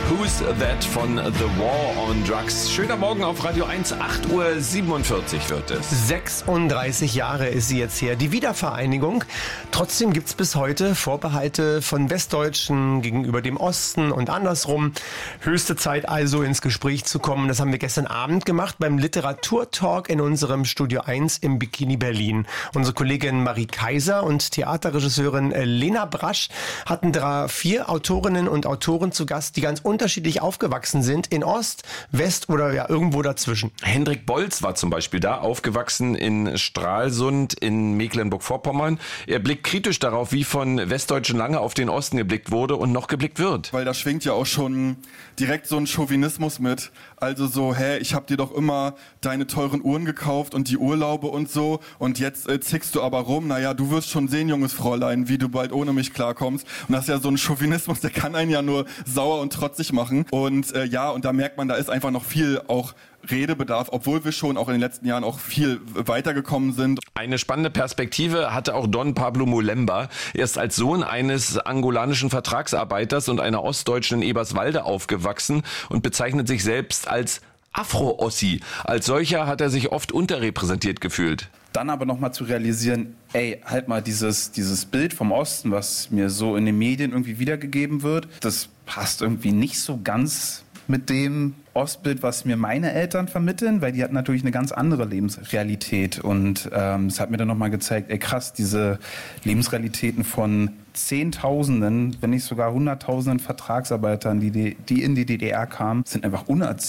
Who's That von The War on Drugs. Schöner Morgen auf Radio 1, 8:47 Uhr wird es. 36 Jahre ist sie jetzt her, die Wiedervereinigung. Trotzdem gibt's bis heute Vorbehalte von Westdeutschen gegenüber dem Osten und andersrum. Höchste Zeit also ins Gespräch zu kommen. Das haben wir gestern Abend gemacht beim Literaturtalk in unserem Studio 1 im Bikini Berlin. Unsere Kollegin Marie Kaiser und Theaterregisseurin Lena Brasch hatten da 4 Autorinnen und Autoren zu Gast, die ganz unterschiedlich aufgewachsen sind, in Ost, West oder ja irgendwo dazwischen. Hendrik Bolz war zum Beispiel da, aufgewachsen in Stralsund in Mecklenburg-Vorpommern. Er blickt kritisch darauf, wie von Westdeutschen lange auf den Osten geblickt wurde und noch geblickt wird. Weil da schwingt ja auch schon direkt so ein Chauvinismus mit. Also so, ich hab dir doch immer deine teuren Uhren gekauft und die Urlaube und so und jetzt zickst du aber rum. Naja, du wirst schon sehen, junges Fräulein, wie du bald ohne mich klarkommst. Und das ist ja so ein Chauvinismus, der kann einen ja nur sauer und trotzig machen. Und und da merkt man, da ist einfach noch viel auch Redebedarf, obwohl wir schon auch in den letzten Jahren auch viel weitergekommen sind. Eine spannende Perspektive hatte auch Don Pablo Molemba. Er ist als Sohn eines angolanischen Vertragsarbeiters und einer Ostdeutschen in Eberswalde aufgewachsen und bezeichnet sich selbst als Afro-Ossi. Als solcher hat er sich oft unterrepräsentiert gefühlt. Dann aber nochmal zu realisieren, halt mal dieses Bild vom Osten, was mir so in den Medien irgendwie wiedergegeben wird, das passt irgendwie nicht so ganz mit dem Ostbild, was mir meine Eltern vermitteln, weil die hatten natürlich eine ganz andere Lebensrealität und es hat mir dann nochmal gezeigt, krass, diese Lebensrealitäten von Zehntausenden, wenn nicht sogar Hunderttausenden Vertragsarbeitern, die in die DDR kamen, sind einfach unerzählt.